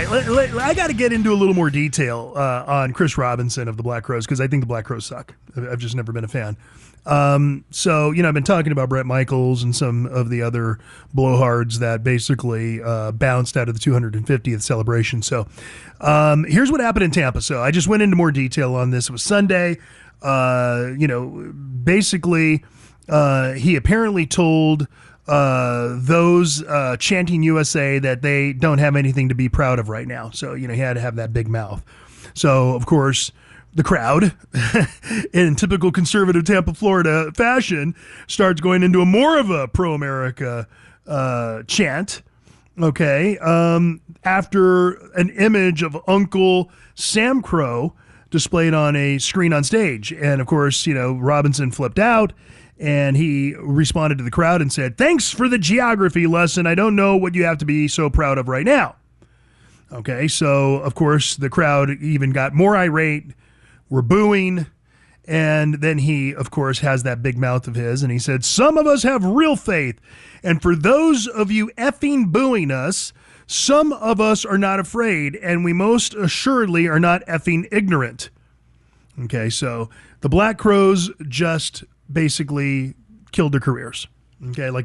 I got to get into a little more detail on Chris Robinson of the Black Crowes because I think the Black Crowes suck. I've just never been a fan. So, I've been talking about Bret Michaels and some of the other blowhards that basically bounced out of the 250th celebration. So here's what happened in Tampa. So I just went into more detail on this. It was Sunday. Basically, he apparently told those chanting USA that they don't have anything to be proud of right now. So, he had to have that big mouth. So, of course, the crowd, in typical conservative Tampa, Florida fashion, starts going into more of a pro-America chant, okay, after an image of Uncle Sam Crow displayed on a screen on stage. And, of course, Robinson flipped out. And he responded to the crowd and said, "Thanks for the geography lesson. I don't know what you have to be so proud of right now." Okay, so, of course, the crowd even got more irate, were booing, and then he, of course, has that big mouth of his, and he said, "Some of us have real faith, and for those of you effing booing us, some of us are not afraid, and we most assuredly are not effing ignorant." Okay, so the Black Crowes just basically killed their careers. Okay, like